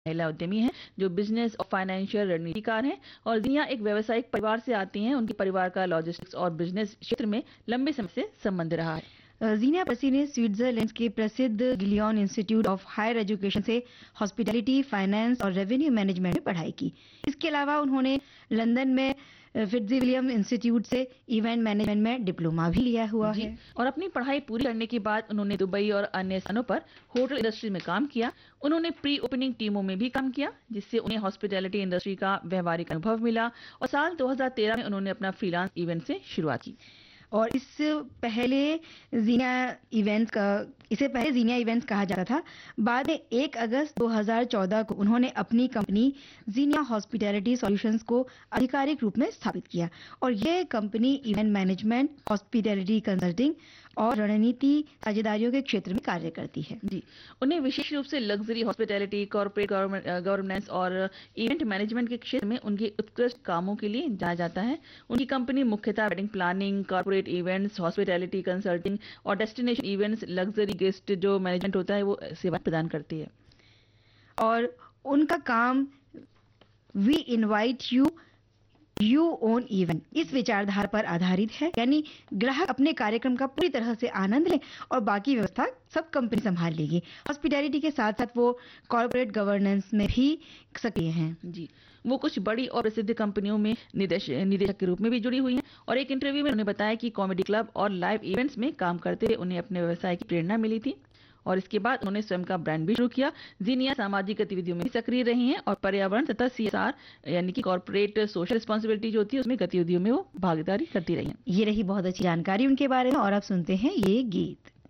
महिला उद्यमी हैं जो बिजनेस और फाइनेंशियल रणनीतिकार हैं और जिया एक व्यावसायिक परिवार से आती हैं। उनके परिवार का लॉजिस्टिक्स और बिजनेस क्षेत्र में लंबे समय से संबंध रहा है। जीना पर्सी ने स्विट्जरलैंड के प्रसिद्ध Gillian institute of higher education से हॉस्पिटैलिटी, फाइनेंस और रेवेन्यू मैनेजमेंट में पढ़ाई की। इसके अलावा उन्होंने लंदन में फिट्जविलियम इंस्टीट्यूट से इवेंट मैनेजमेंट में डिप्लोमा भी लिया हुआ है। और अपनी पढ़ाई पूरी करने के बाद उन्होंने दुबई और अन्य स्थानों पर होटल इंडस्ट्री में काम किया। उन्होंने प्री ओपनिंग टीमों में भी काम किया, जिससे उन्हें हॉस्पिटैलिटी इंडस्ट्री का व्यवहारिक अनुभव मिला और साल 2013 में उन्होंने अपना फ्रीलांस इवेंट से शुरुआत की। और इसे पहले जीनिया इवेंट्स कहा जाता था। बाद में 1 अगस्त 2014 को उन्होंने अपनी कंपनी जीनिया हॉस्पिटैलिटी सॉल्यूशंस को आधिकारिक रूप में स्थापित किया और यह company event management, hospitality consulting और रणनीति साझेदारियों के क्षेत्र में कार्य करती है। जी, उन्हें विशेष रूप से लग्जरी हॉस्पिटैलिटी, कॉर्पोरेट गवर्नेंस और इवेंट मैनेजमेंट के क्षेत्र में उनके उत्कृष्ट कामों के लिए जाना जाता है। उनकी कंपनी मुख्यतः wedding planning, corporate events, hospitality consulting और डेस्टिनेशन इवेंट्स, लग्जरी गेस्ट जो मैनेजमेंट होता है वो सेवा प्रदान करती है। और उनका काम we invite you own event इस विचारधारा पर आधारित है, यानी ग्राहक अपने कार्यक्रम का पूरी तरह से आनंद लें और बाकी व्यवस्था सब कंपनी संभाल लेगी। हॉस्पिटैलिटी के साथ साथ वो कॉर्पोरेट गवर्नेंस में भी सक्रिय हैं। जी, वो कुछ बड़ी और प्रसिद्ध कंपनियों में निदेशक के रूप में भी जुड़ी हुई हैं और एक इंटरव्यू में उन्होंने बताया कि कॉमेडी क्लब और लाइव इवेंट्स में काम करते हुए उन्हें अपने व्यवसाय की प्रेरणा मिली थी और इसके बाद उन्होंने स्वयं का ब्रांड भी शुरू किया। जीनिया सामाजिक गतिविधियों में सक्रिय रही हैं और पर्यावरण तथा CSR यानी कि कॉर्पोरेट सोशल रिस्पांसिबिलिटी जो होती है उसमें गतिविधियों में वो भागीदारी करती रही हैं। ये रही बहुत अच्छी जानकारी उनके बारे में और अब सुनते हैं ये गीत।